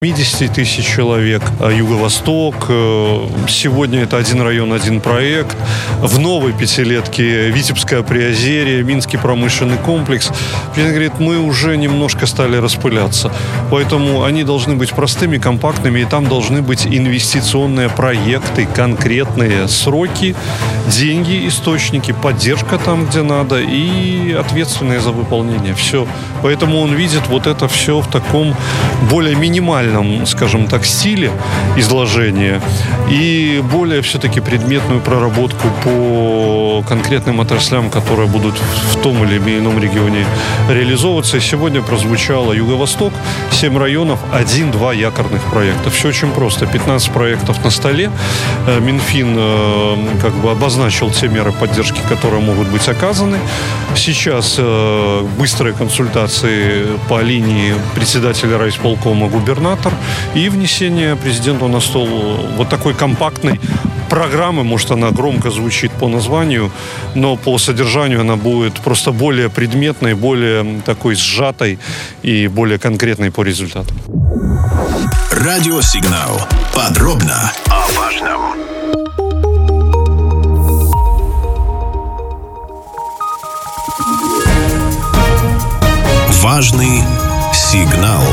50 тысяч человек, Юго-Восток. Сегодня это один район, один проект. В новой пятилетке Витебское Приозерье, Минский промышленный комплекс. Президент говорит, мы уже немножко стали распыляться. Поэтому они должны быть простыми, компактными, и там должны быть инвестиционные проекты, конкретные сроки, деньги, источники, поддержка там, где надо, и ответственные за выполнение. Все. Поэтому он видит вот это все в таком более минимальном, скажем так, стиле изложения и более все-таки предметную проработку по конкретным отраслям, которые будут в том или ином регионе реализовываться. И сегодня прозвучало Юго-Восток, 7 районов, 1-2 якорных проекта. Все очень просто. 15 проектов на столе. Минфин обозначил те меры поддержки, которые могут быть оказаны. Сейчас быстрые консультации по линии председателя райисполкома, губернатора, и внесение президенту на стол вот такой компактной программы. Может, она громко звучит по названию, но по содержанию она будет просто более предметной, более такой сжатой и более конкретной по результатам. Радиосигнал. Подробно о важном. Важный сигнал.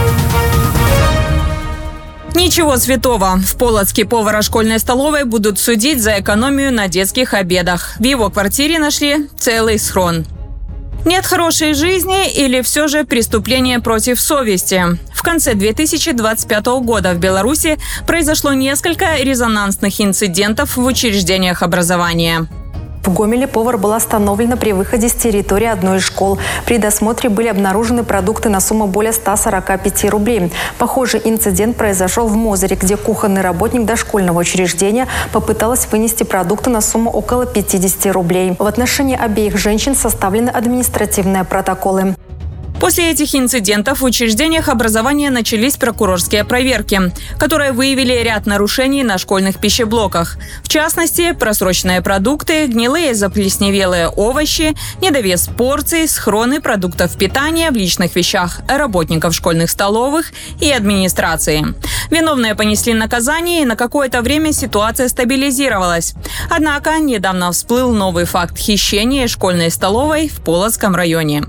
Ничего святого. В Полоцке повара школьной столовой будут судить за экономию на детских обедах. В его квартире нашли целый схрон. Нет хорошей жизни или все же преступление против совести? В конце 2025 года в Беларуси произошло несколько резонансных инцидентов в учреждениях образования. В Гомеле повар был остановлена при выходе с территории одной из школ. При досмотре были обнаружены продукты на сумму более 145 рублей. Похожий инцидент произошел в Мозыре, где кухонный работник дошкольного учреждения попыталась вынести продукты на сумму около 50 рублей. В отношении обеих женщин составлены административные протоколы. После этих инцидентов в учреждениях образования начались прокурорские проверки, которые выявили ряд нарушений на школьных пищеблоках. В частности, просроченные продукты, гнилые заплесневелые овощи, недовес порций, схроны продуктов питания в личных вещах работников школьных столовых и администрации. Виновные понесли наказание, и на какое-то время ситуация стабилизировалась. Однако недавно всплыл новый факт хищения школьной столовой в Полоцком районе.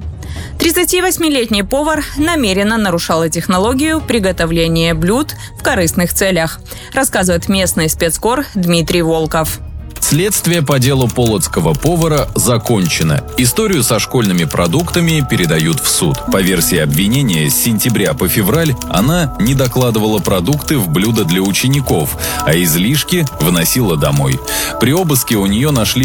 38-летний повар намеренно нарушала технологию приготовления блюд в корыстных целях, рассказывает местный спецкор Дмитрий Волков. Следствие по делу полоцкого повара закончено. Историю со школьными продуктами передают в суд. По версии обвинения, с сентября по февраль она не докладывала продукты в блюда для учеников, а излишки вносила домой. При обыске у нее нашли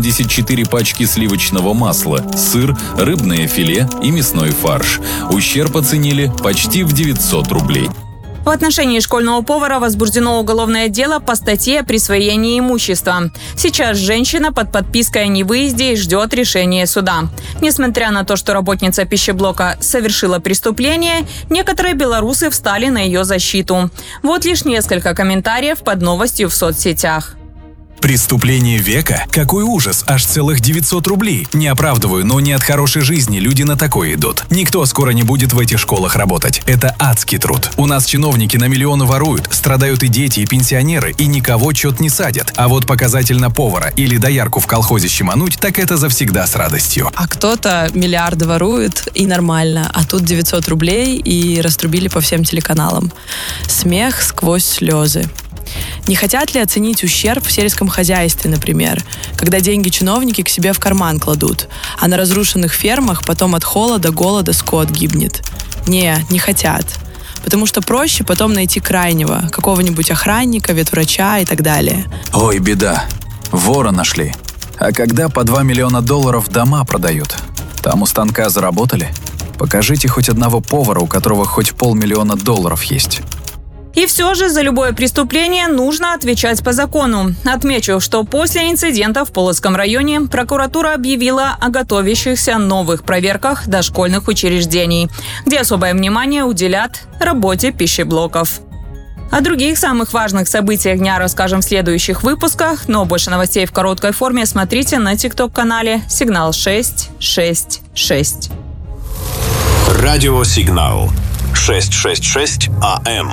84 пачки сливочного масла, сыр, рыбное филе и мясной фарш. Ущерб оценили почти в 900 рублей. В отношении школьного повара возбуждено уголовное дело по статье о присвоении имущества. Сейчас женщина под подпиской о невыезде и ждет решения суда. Несмотря на то, что работница пищеблока совершила преступление, некоторые белорусы встали на ее защиту. Вот лишь несколько комментариев под новостью в соцсетях. Преступление века? Какой ужас, аж целых 900 рублей. Не оправдываю, но не от хорошей жизни люди на такое идут. Никто скоро не будет в этих школах работать. Это адский труд. У нас чиновники на миллионы воруют, страдают и дети, и пенсионеры, и никого чет не садят. А вот показательно повара или доярку в колхозе щемануть, так это завсегда с радостью. А кто-то миллиарды ворует, и нормально. А тут 900 рублей и раструбили по всем телеканалам. Смех сквозь слезы. Не хотят ли оценить ущерб в сельском хозяйстве, например, когда деньги чиновники к себе в карман кладут, а на разрушенных фермах потом от холода, голода скот гибнет? Не хотят. Потому что проще потом найти крайнего, какого-нибудь охранника, ветврача и так далее. Ой, беда. Вора нашли. А когда по 2 миллиона долларов дома продают? Там у станка заработали? Покажите хоть одного повара, у которого хоть $500 000 есть. И все же за любое преступление нужно отвечать по закону. Отмечу, что после инцидента в Полоцком районе прокуратура объявила о готовящихся новых проверках дошкольных учреждений, где особое внимание уделят работе пищеблоков. О других самых важных событиях дня расскажем в следующих выпусках, но больше новостей в короткой форме смотрите на TikTok-канале «Сигнал 666». Радиосигнал 666 АМ.